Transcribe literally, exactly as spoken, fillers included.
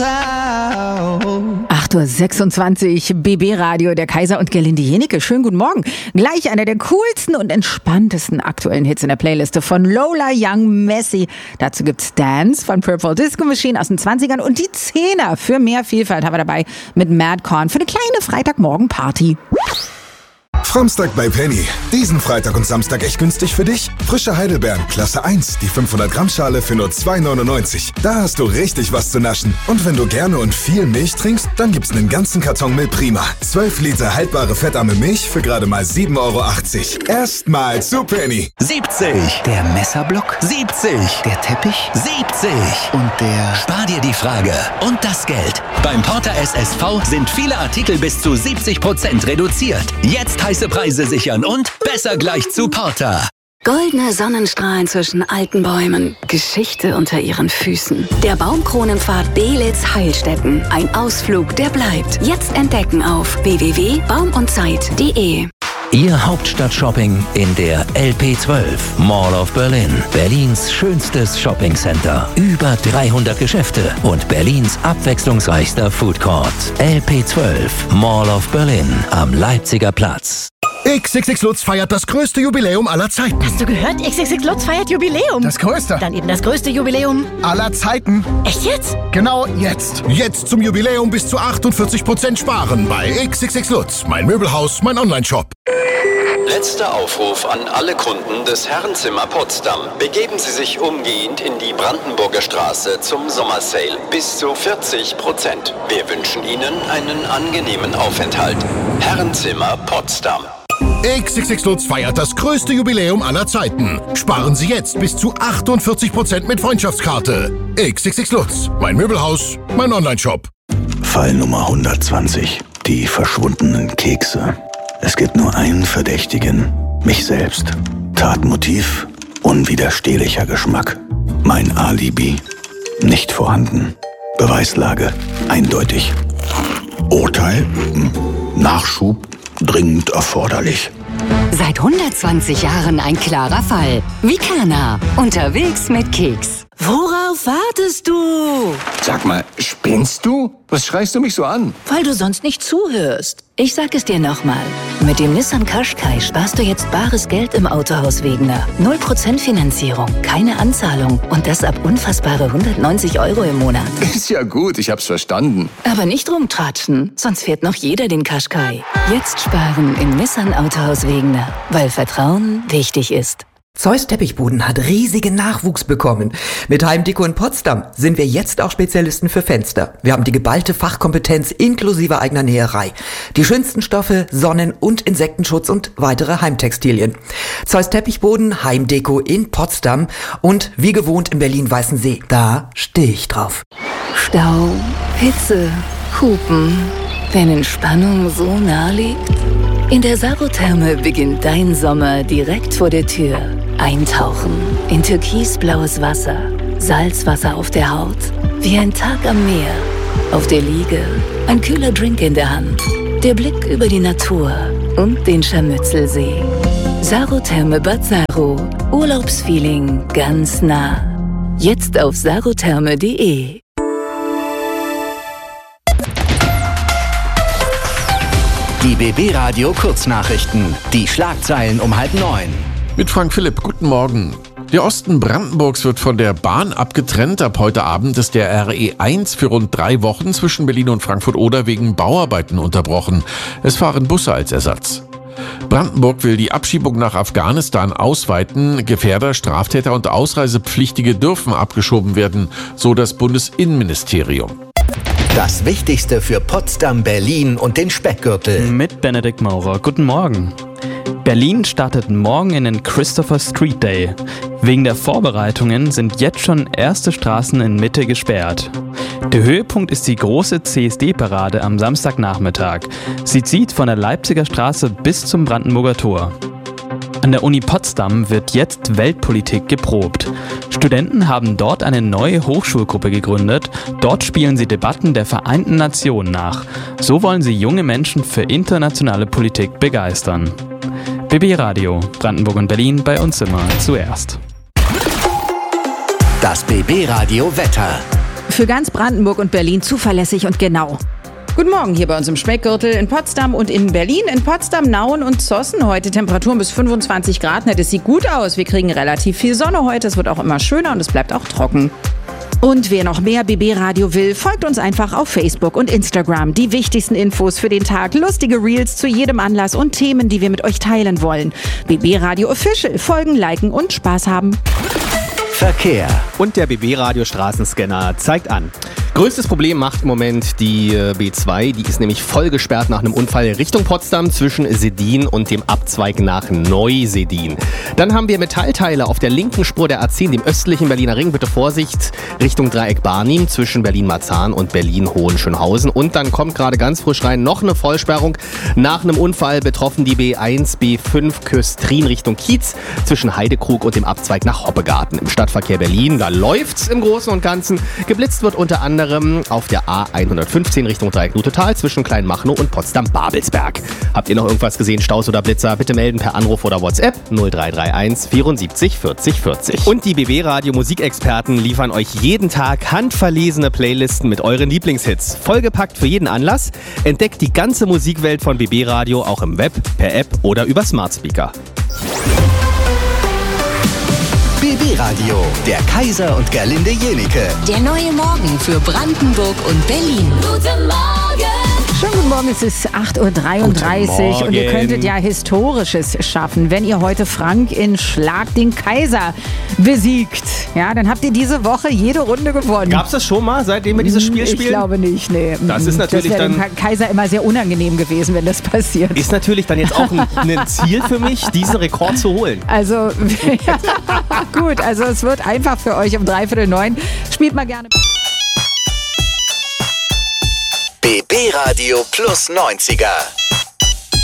acht Uhr sechsundzwanzig, B B Radio, der Kaiser und Gerlinde Jenecke. Schönen guten Morgen. Gleich einer der coolsten und entspanntesten aktuellen Hits in der Playliste von Lola Young Messi. Dazu gibt's Dance von Purple Disco Machine aus den zwanzigern und die Zehner. Für mehr Vielfalt haben wir dabei mit Madcorn für eine kleine Freitagmorgen-Party. Framstag bei Penny. Diesen Freitag und Samstag echt günstig für dich? Frische Heidelbeeren, Klasse eins, die fünfhundert Gramm Schale für nur zwei neunundneunzig. Da hast du richtig was zu naschen. Und wenn du gerne und viel Milch trinkst, dann gibt's einen ganzen Karton Milch Prima. zwölf Liter haltbare fettarme Milch für gerade mal sieben Euro achtzig. Erstmal zu Penny. siebzig. Der Messerblock. siebzig. Der Teppich. siebzig. Und der... Spar dir die Frage und das Geld. Beim Porter S S V sind viele Artikel bis zu siebzig Prozent reduziert. Jetzt heiße Preise sichern und besser gleich zu Porter. Goldene Sonnenstrahlen zwischen alten Bäumen, Geschichte unter ihren Füßen. Der Baumkronenpfad Belitz Heilstätten. Ein Ausflug, der bleibt. Jetzt entdecken auf w w w punkt baum und zeit punkt de. Ihr Hauptstadt-Shopping in der L P zwölf, Mall of Berlin. Berlins schönstes Shoppingcenter. Über dreihundert Geschäfte und Berlins abwechslungsreichster Foodcourt. L P zwölf, Mall of Berlin am Leipziger Platz. X X X Lutz feiert das größte Jubiläum aller Zeiten. Hast du gehört? X X X Lutz feiert Jubiläum. Das größte. Dann eben das größte Jubiläum aller Zeiten. Echt jetzt? Genau jetzt. Jetzt zum Jubiläum bis zu achtundvierzig Prozent sparen bei X X X Lutz. Mein Möbelhaus, mein Online-Shop. Letzter Aufruf an alle Kunden des Herrenzimmer Potsdam. Begeben Sie sich umgehend in die Brandenburger Straße zum Sommersale. Bis zu vierzig Prozent. Wir wünschen Ihnen einen angenehmen Aufenthalt. Herrenzimmer Potsdam. X X X Lutz feiert das größte Jubiläum aller Zeiten. Sparen Sie jetzt bis zu achtundvierzig Prozent mit Freundschaftskarte. X X X Lutz. Mein Möbelhaus, mein Online-Shop. Fall Nummer hundertzwanzig. Die verschwundenen Kekse. Es gibt nur einen Verdächtigen. Mich selbst. Tatmotiv. Unwiderstehlicher Geschmack. Mein Alibi. Nicht vorhanden. Beweislage. Eindeutig. Urteil. Nachschub. Dringend erforderlich. Seit hundertzwanzig Jahren ein klarer Fall. Vikana. Unterwegs mit Keks. Worauf wartest du? Sag mal, spinnst du? Was schreist du mich so an? Weil du sonst nicht zuhörst. Ich sag es dir nochmal. Mit dem Nissan Qashqai sparst du jetzt bares Geld im Autohaus Wegener. null Prozent Finanzierung, keine Anzahlung und das ab unfassbare hundertneunzig Euro im Monat. Ist ja gut, ich hab's verstanden. Aber nicht rumtratschen, sonst fährt noch jeder den Qashqai. Jetzt sparen im Nissan Autohaus Wegener, weil Vertrauen wichtig ist. Zeus Teppichboden hat riesigen Nachwuchs bekommen. Mit Heimdeko in Potsdam sind wir jetzt auch Spezialisten für Fenster. Wir haben die geballte Fachkompetenz inklusive eigener Näherei. Die schönsten Stoffe, Sonnen- und Insektenschutz und weitere Heimtextilien. Zeus Teppichboden, Heimdeko in Potsdam und wie gewohnt in Berlin-Weißensee. Da stehe ich drauf. Stau, Hitze, Hupen, wenn Entspannung so nah liegt. In der Sarotherme beginnt dein Sommer direkt vor der Tür. Eintauchen in türkisblaues Wasser, Salzwasser auf der Haut, wie ein Tag am Meer. Auf der Liege ein kühler Drink in der Hand, der Blick über die Natur und den Scharmützelsee. Sarotherme Bad Saro, Urlaubsfeeling ganz nah. Jetzt auf sarotherme punkt de. Die B B Radio Kurznachrichten. Die Schlagzeilen um halb neun. Mit Frank Philipp, guten Morgen. Der Osten Brandenburgs wird von der Bahn abgetrennt. Ab heute Abend ist der R E eins für rund drei Wochen zwischen Berlin und Frankfurt-Oder wegen Bauarbeiten unterbrochen. Es fahren Busse als Ersatz. Brandenburg will die Abschiebung nach Afghanistan ausweiten. Gefährder, Straftäter und Ausreisepflichtige dürfen abgeschoben werden, so das Bundesinnenministerium. Das Wichtigste für Potsdam, Berlin und den Speckgürtel. Mit Benedikt Maurer. Guten Morgen. Berlin startet morgen in den Christopher Street Day. Wegen der Vorbereitungen sind jetzt schon erste Straßen in Mitte gesperrt. Der Höhepunkt ist die große C S D-Parade am Samstagnachmittag. Sie zieht von der Leipziger Straße bis zum Brandenburger Tor. An der Uni Potsdam wird jetzt Weltpolitik geprobt. Studenten haben dort eine neue Hochschulgruppe gegründet. Dort spielen sie Debatten der Vereinten Nationen nach. So wollen sie junge Menschen für internationale Politik begeistern. B B Radio, Brandenburg und Berlin, bei uns immer zuerst. Das B B Radio Wetter. Für ganz Brandenburg und Berlin zuverlässig und genau. Guten Morgen hier bei uns im Speckgürtel in Potsdam und in Berlin. In Potsdam, Nauen und Zossen heute Temperaturen bis fünfundzwanzig Grad. Das sieht gut aus. Wir kriegen relativ viel Sonne heute. Es wird auch immer schöner und es bleibt auch trocken. Und wer noch mehr B B-Radio will, folgt uns einfach auf Facebook und Instagram. Die wichtigsten Infos für den Tag, lustige Reels zu jedem Anlass und Themen, die wir mit euch teilen wollen. B B-Radio Official. Folgen, liken und Spaß haben. Verkehr. Und der B B-Radio Straßenscanner zeigt an. Größtes Problem macht im Moment die B zwei. Die ist nämlich voll gesperrt nach einem Unfall Richtung Potsdam zwischen Sedin und dem Abzweig nach Neusedin. Dann haben wir Metallteile auf der linken Spur der A zehn, dem östlichen Berliner Ring. Bitte Vorsicht Richtung Dreieck Barnim zwischen Berlin-Marzahn und Berlin-Hohenschönhausen. Und dann kommt gerade ganz frisch rein noch eine Vollsperrung. Nach einem Unfall betroffen die B eins, B fünf Köstrin Richtung Kiez zwischen Heidekrug und dem Abzweig nach Hoppegarten. Im Stadtverkehr Berlin, da läuft's im Großen und Ganzen. Geblitzt wird unter anderem auf der A hundertfünfzehn Richtung Dreieck Lutetal zwischen Kleinmachnow und Potsdam-Babelsberg. Habt ihr noch irgendwas gesehen, Staus oder Blitzer? Bitte melden per Anruf oder WhatsApp null drei drei eins vierundsiebzig vierzig vierzig. Und die B B-Radio Musikexperten liefern euch jeden Tag handverlesene Playlisten mit euren Lieblingshits. Vollgepackt für jeden Anlass. Entdeckt die ganze Musikwelt von B B-Radio auch im Web, per App oder über Smart Speaker. B B-Radio, der Kaiser und Gerlinde Jenike. Der neue Morgen für Brandenburg und Berlin. Guten Morgen! Schönen guten Morgen, es ist acht Uhr dreiunddreißig und ihr könntet ja Historisches schaffen, wenn ihr heute Frank in Schlag den Kaiser besiegt. Ja, dann habt ihr diese Woche jede Runde gewonnen. Gab's das schon mal, seitdem wir dieses Spiel spielen? Ich glaube nicht, nee. Das ist natürlich das wäre dann dem Kaiser immer sehr unangenehm gewesen, wenn das passiert. Ist natürlich dann jetzt auch ein, ein Ziel für mich, diesen Rekord zu holen. Also, ja, gut, also es wird einfach für euch um dreiviertel neun. Spielt mal gerne. B B-Radio plus neunziger.